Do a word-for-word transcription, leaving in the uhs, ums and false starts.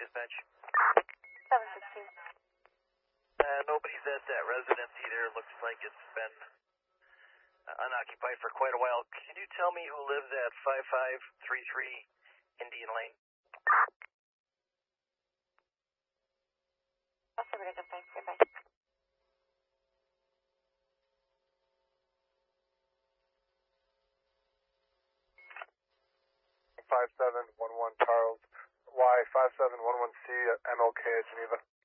Dispatch. seven sixteen. Uh, nobody's at that residence either. Looks like it's been uh, unoccupied for quite a while. Can you tell me who lives at five five three three Indian Lane? I'll see what I can find. Goodbye. five seven one one Charles, Y five seven one one C at M L K at Geneva.